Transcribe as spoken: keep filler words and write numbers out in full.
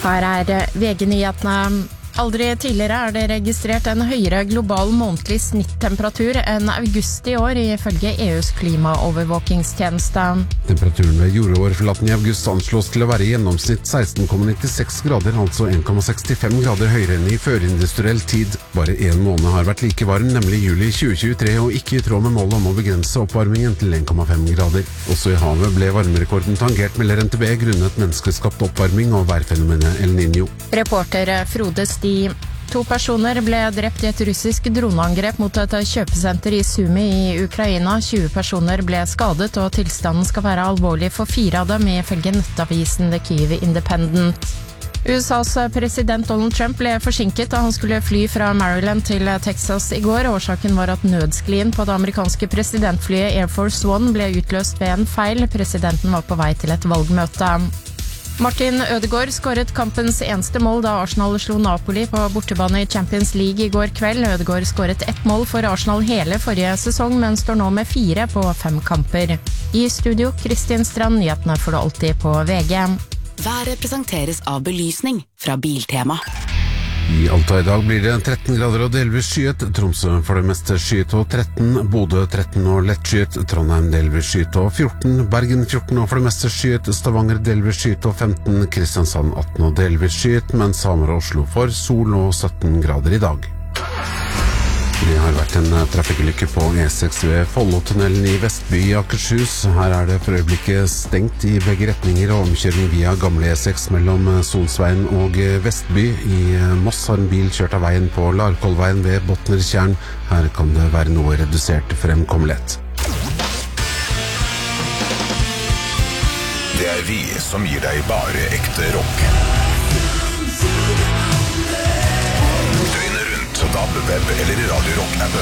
Her er V G-nyhetene. Aldri tidligere er det registrert en høyere global månedlig snittemperatur enn august i år, ifølge E U's klimaovervåkingstjeneste. Temperaturen ved jordoverflaten i august anslås til å være i gjennomsnitt seksten komma nittiseks grader, altså en komma sekstifem grader høyere enn i førindustriell tid. Bare en måned har vært like varm, nemlig juli tjue tjuetre, og ikke i tråd med målet om å begrense oppvarmingen til en komma fem grader. Også i havet ble varmerekorden tangert, melder N T B, grunnet menneskeskapt oppvarming og værfenomenet El Niño. Reporter Frode Sti. To personer ble drept i et russisk droneangrep mot et kjøpesenter i Sumy i Ukraina. tjue personer ble skadet, og tilstanden skal være alvorlig for fire av dem, ifølge nettavisen The Kyiv Independent. U S A's president Donald Trump ble forsinket da han skulle fly fra Maryland til Texas i går. Årsaken var at nødsklien på det amerikanske presidentflyet Air Force One ble utløst ved en feil. Presidenten var på vei til et valgmøte. Martin Ødegaard skåret kampens eneste mål da Arsenal slo Napoli på bortebane i Champions League i går kveld. Ødegaard skåret ett mål for Arsenal hele forrige sesong, men står nå med fire på fem kamper. I studio, Kristin Strand, nyhetene får du alltid på V G. Været presenteres av belysning fra Biltema. I Alta i dag blir det tretten grader og delvis skyet, Tromsø for det meste skyet og tretten, Bodø tretten og lett skyet, Trondheim delvis skyet og fjorten, Bergen fjorten og for det meste skyet, Stavanger delvis skyet og femten, Kristiansand atten og delvis skyet, mens Hamar og Oslo får sol og sytten grader i dag. Det har vært en trafikkulykke på E seks ved Follotunnelen i Vestby i Akershus. Her er det for øyeblikket stengt i begge retninger, og omkjøring via gamle E seks mellom Solsveien og Vestby. I Moss har en bil kjørt av veien på Larkolveien ved Botnertjern. Her kan det være noe redusert fremkommelighet. Det er vi som gir deg bare ekte rock. Døgnet rundt, D A B, web eller i Radio Rock-appen.